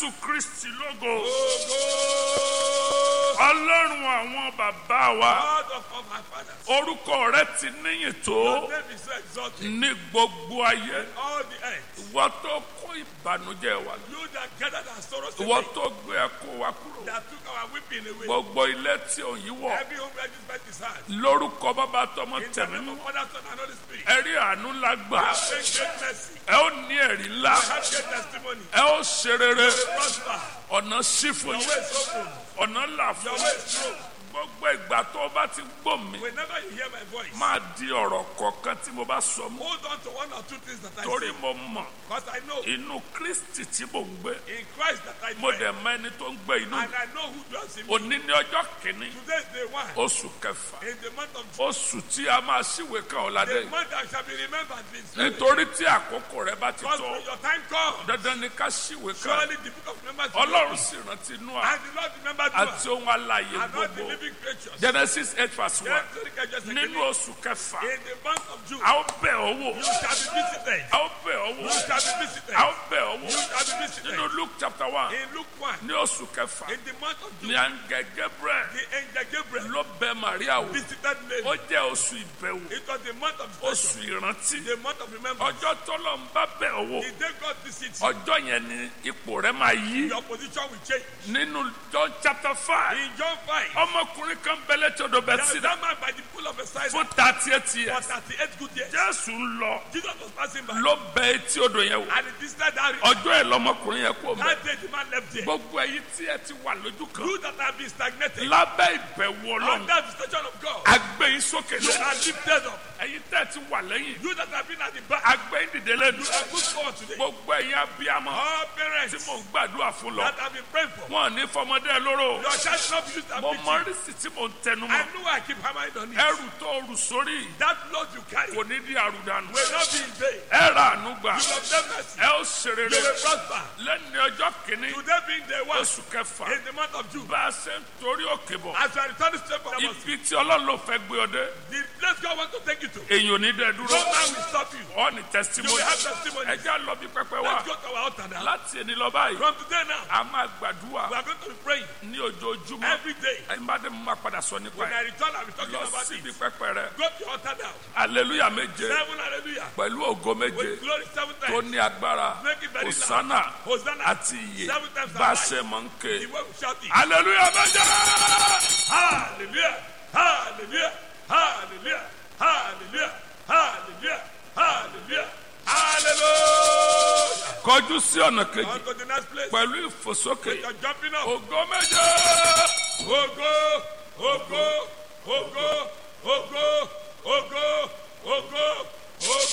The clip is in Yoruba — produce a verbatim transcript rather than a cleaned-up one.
Jésù Kristi lógo. Ọlọ́run àwọn bàbá wa. God of all my fathers. Orúkọ rẹ ti níyìn tó Your name is so exalted. ní gbogbo ayé. All the earth. Ìwọ tó kó ìbànújẹ́ wa. You that gathered our sorrows Ìwọ away. tó gbé ẹkún wa kúrò. That took our weeping away. Gbogbo ilé tí ò yí wọ̀. Every home registered is hard. Lórúkọ bàbá tọmọ In the tẹ̀mí name mú. of Father, Son, and Holy Spirit. Ẹ rí àánú ńlá gbà. Have great mercy. Ẹ ó ní ẹ̀rí ńlá. Have great testimony. Ẹ ó ṣe rere. Prosper. Ọ̀nà sí fún Your yín. way is open. Ọ̀nà là Your fún way yín. is true. Gbogbo ìgbà tó o bá ti gbọ́ mi. Whenever you hear my voice, Máa di ọ̀rọ̀ kọ̀ọ̀kan tí mo bá sọ mú. hold on to one or two things that I Torí say. mo mọ̀ Because I know inú Kristi tí mò ń gbé. in Christ that I Mo dwell. dẹ̀ mọ ẹni tó ń gbé inú mi. And I know who dwells in me. Òní ní ọjọ́ kìíní. Today is day one. Oṣù kẹfà. In the month of June. Oṣù tí a máa ṣíwèé kan ọ̀làdé The yìí. month that shall be remembered this. Nítorí tí àkókò rẹ bá ti Because tó. when your time comes, Dandan ni ká ṣíwèé kan. surely the book of Numbers will Ọlọ́run open. sì rántí Nóà And the Lord remembered Noah àti ohun alààyè and all the gbogbo. living creatures. Genesis eight verse one. Yes, look at just a Nínú minute. oṣù kẹfà. In the month of June, A ó bẹ̀ ọ́ wò. you shall be visited. A ó bẹ̀ ọ́ You wò. shall be visited. A ó bẹ̀ ọ́ You wò. shall be visited. Nínú Luke chapter one. In Luke one, Ní oṣù kẹfà. in the month of Ní June, àǹgẹ̀ Gabriel the angel Gabriel ló bẹ̀ Màríà wò. visited Ó Mary. jẹ́ oṣù ìbẹ̀wò. It was the month of Oṣù visitation, ìrántí. the month of remembrance. Ọjọ́ tọ́lọ́ ń bá bẹ̀ ọ́ wò. The day God visits you, Ọjọ́ yẹn ni ipò rẹ máa yí. your position will change. Nínú John chapter five. In John five, Ọmọkùnrin kan bẹ̀lẹ̀ tí odò there was Bẹ́tísídà that man by the pool of Bethesda fún thirty eight for years. thirty-eight good years. Jésù ń lọ Jesus was passing by ló bẹ etí odò yẹn wò. and he visited that river. Ọjọ́ ẹ̀ lọmọkùnrin yẹn kú ọmọ. That day the man left there. Gbogbo ẹ̀yin tí ẹ ti wà lójú kan. You that have been stagnated Lábẹ́ ìbẹ̀wò Ọlọ́run. under the station of God, Agbé yín sókè you lọ. are lifted up. Ẹ̀yin tẹ́ ẹ ti wà lẹ́yìn. You that have been at the back, Agbé yín dìde lẹ́nu. you are good forward today. Gbogbo ẹ̀yin abiyamọ All tí parents mò ń gbàdúrà fún lọ. that have been praying for, Wọ́n ní fọmọdé ẹ lóró. your child shall not be used as Mo mọ victim. rísì tí mò ń tẹnu I mọ́. know I keep hammering on it. Ẹrù tó rù sórí That load you carry kò ní di àrùdànù. will not be in vain. Ẹ ra àánú gbà. You have done mercy. Ẹ ó ṣe You rere. will prosper. Lẹ́ni ọjọ́ kìíní Today being day one oṣù kẹfà. in the month of June, Bá a ṣe ń torí òkè bọ̀. as you are returning straight from us, Ibi tí Ọlọ́run ló fẹ́ gbé ọ dé. the place God wants to take you to, Èyàn ò ní dẹ no dúró. man will stop you. Ọ ní You testimony. will have testimony. Ẹ já lọ bí pẹpẹ wá. Let's go to our altar now. Láti ẹni lọ báyìí. From today now, A máa gbàdúrà we are going to be praying ní ojoojúmọ́. every day. Ẹ̀yin bá dé mo máa padà sọ nípa When ẹ̀. I return, I'll be talking Lọ about síbi it. pẹpẹ rẹ. Go to your altar now. Hallelujah méje. Seven hallelujah. Pẹ̀lú ògo méje. With glory seven Tó times. ní agbára. Make it very loud. Hosanna Hosanna. àti ìyè. Seven times Bá a alive. ṣe mọ̀ ń ké. The way we shout it. Hallelujah méje. Hallelujah. Hallelujah. Hallelujah. Hallelujah. Hallelujah. Hallelujah. Hallelujah. Kọjú sí ọ̀nà kejì. On to the next place. Pẹ̀lú ìfòsókè. You're jumping up. Ògo méje. Ogo, ogo, ogo,